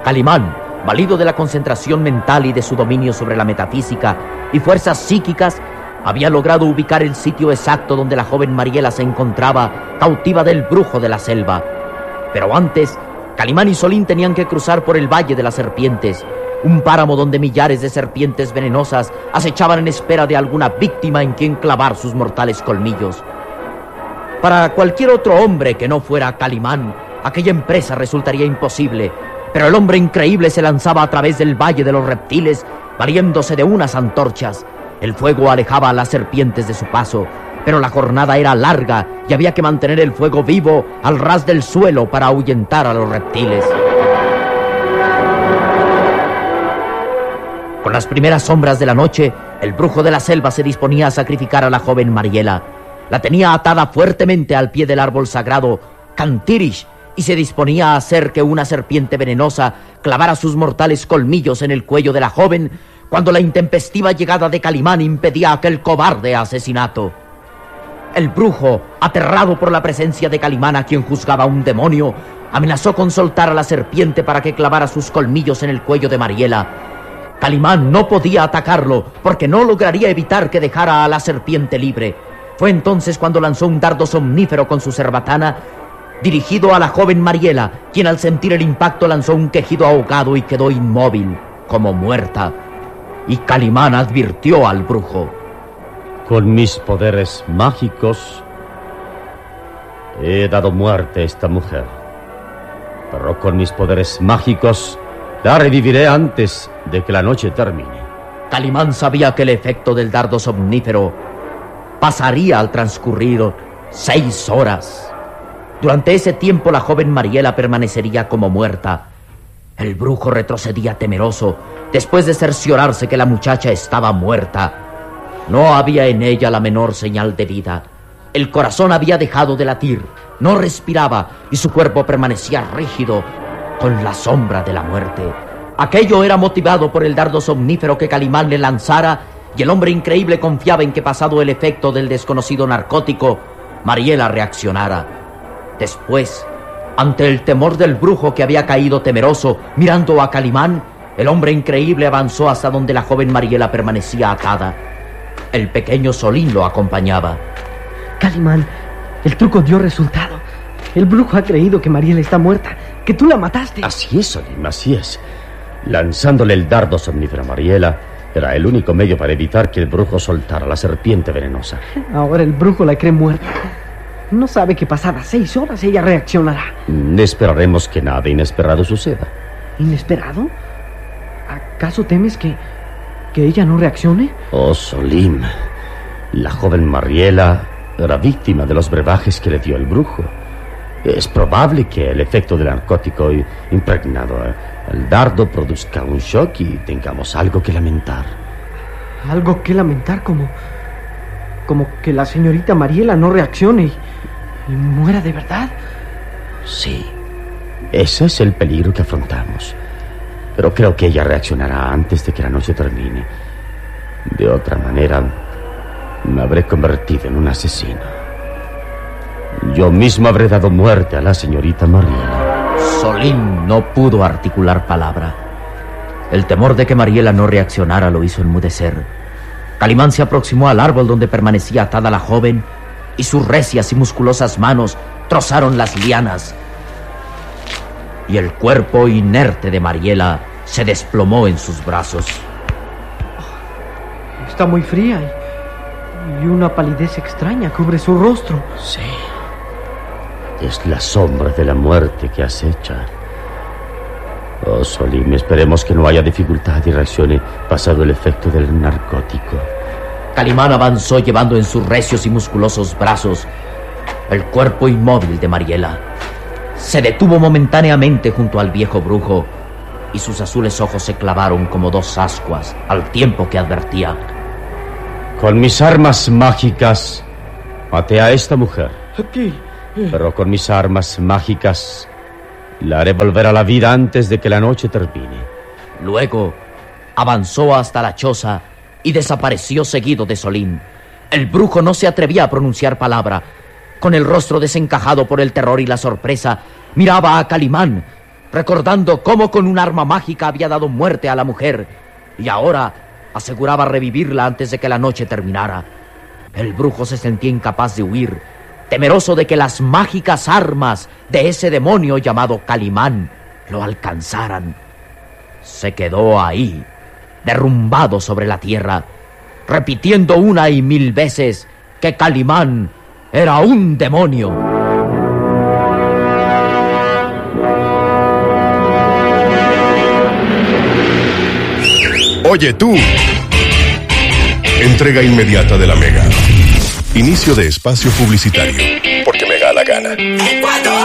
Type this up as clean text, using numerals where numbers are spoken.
Calimán, valido de la concentración mental y de su dominio sobre la metafísica y fuerzas psíquicas, había logrado ubicar el sitio exacto donde la joven Mariela se encontraba, cautiva del brujo de la selva. Pero antes, Calimán y Solín tenían que cruzar por el Valle de las Serpientes, un páramo donde millares de serpientes venenosas acechaban en espera de alguna víctima en quien clavar sus mortales colmillos. Para cualquier otro hombre que no fuera Calimán, aquella empresa resultaría imposible, pero el hombre increíble se lanzaba a través del Valle de los Reptiles, valiéndose de unas antorchas. El fuego alejaba a las serpientes de su paso, pero la jornada era larga y había que mantener el fuego vivo al ras del suelo para ahuyentar a los reptiles. Con las primeras sombras de la noche, el brujo de la selva se disponía a sacrificar a la joven Mariela. La tenía atada fuertemente al pie del árbol sagrado Cantirish y se disponía a hacer que una serpiente venenosa clavara sus mortales colmillos en el cuello de la joven cuando la intempestiva llegada de Calimán impedía aquel cobarde asesinato. El brujo, aterrado por la presencia de Calimán, a quien juzgaba un demonio, amenazó con soltar a la serpiente para que clavara sus colmillos en el cuello de Mariela. Calimán no podía atacarlo porque no lograría evitar que dejara a la serpiente libre. Fue entonces cuando lanzó un dardo somnífero con su cerbatana dirigido a la joven Mariela, quien al sentir el impacto lanzó un quejido ahogado y quedó inmóvil, como muerta. Y Calimán advirtió al brujo: con mis poderes mágicos he dado muerte a esta mujer, pero con mis poderes mágicos la reviviré antes de que la noche termine. Calimán sabía que el efecto del dardo somnífero pasaría al transcurrir 6 horas. Durante ese tiempo la joven Mariela permanecería como muerta. El brujo retrocedía temeroso después de cerciorarse que la muchacha estaba muerta. No había en ella la menor señal de vida. El corazón había dejado de latir, no respiraba y su cuerpo permanecía rígido, con la sombra de la muerte. Aquello era motivado por el dardo somnífero que Calimán le lanzara, y el hombre increíble confiaba en que, pasado el efecto del desconocido narcótico, Mariela reaccionara. Después, ante el temor del brujo, que había caído temeroso mirando a Calimán, el hombre increíble avanzó hasta donde la joven Mariela permanecía atada. El pequeño Solín lo acompañaba. Calimán, el truco dio resultado. El brujo ha creído que Mariela está muerta, que tú la mataste. Así es, Solín, así es. Lanzándole el dardo somnífero a Mariela era el único medio para evitar que el brujo soltara la serpiente venenosa. Ahora el brujo la cree muerta. No sabe que pasadas 6 horas ella reaccionará. Esperaremos que nada inesperado suceda. ¿Inesperado? ¿Acaso temes que ella no reaccione? Oh, Solín, la joven Mariela era víctima de los brebajes que le dio el brujo. Es probable que el efecto del narcótico impregnado al dardo produzca un shock y tengamos algo que lamentar. ¿Algo que lamentar? Como que la señorita Mariela no reaccione y muera de verdad. Sí, ese es el peligro que afrontamos. Pero creo que ella reaccionará antes de que la noche termine. De otra manera, me habré convertido en un asesino. Yo mismo habré dado muerte a la señorita Mariela. Solín no pudo articular palabra. El temor de que Mariela no reaccionara lo hizo enmudecer. Calimán se aproximó al árbol donde permanecía atada la joven y sus recias y musculosas manos trozaron las lianas. Y el cuerpo inerte de Mariela se desplomó en sus brazos. Está muy fría y una palidez extraña cubre su rostro. Sí, es la sombra de la muerte que acecha. Oh, Solín, esperemos que no haya dificultad y reaccione pasado el efecto del narcótico. Calimán avanzó llevando en sus recios y musculosos brazos el cuerpo inmóvil de Mariela. Se detuvo momentáneamente junto al viejo brujo y sus azules ojos se clavaron como 2 ascuas al tiempo que advertía: con mis armas mágicas maté a esta mujer. Aquí. Pero con mis armas mágicas la haré volver a la vida antes de que la noche termine. Luego avanzó hasta la choza y desapareció seguido de Solín. El brujo no se atrevía a pronunciar palabra. Con el rostro desencajado por el terror y la sorpresa, miraba a Calimán, recordando cómo con un arma mágica había dado muerte a la mujer y ahora aseguraba revivirla antes de que la noche terminara. El brujo se sentía incapaz de huir, temeroso de que las mágicas armas de ese demonio llamado Calimán lo alcanzaran. Se quedó ahí, derrumbado sobre la tierra, repitiendo 1 y 1000 veces que Calimán era un demonio. Oye tú. Entrega inmediata de la Mega. Inicio de espacio publicitario. Porque me da la gana.